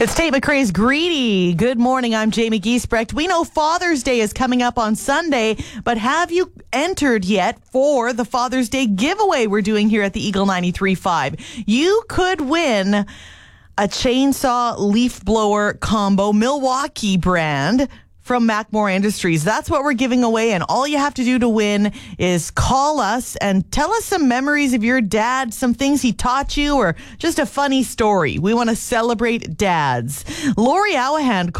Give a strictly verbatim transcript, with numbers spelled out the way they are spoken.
It's Tate McRae's Greedy. Good morning. I'm Jamie Giesbrecht. We know Father's Day is coming up on Sunday, but have you entered yet for the Father's Day giveaway we're doing here at the Eagle ninety-three point five? You could win a chainsaw leaf blower combo, Milwaukee brand, from Macmore Industries. That's what we're giving away, and all you have to do to win is call us and tell us some memories of your dad, some things he taught you, or just a funny story. We want to celebrate dads. Lori Awahan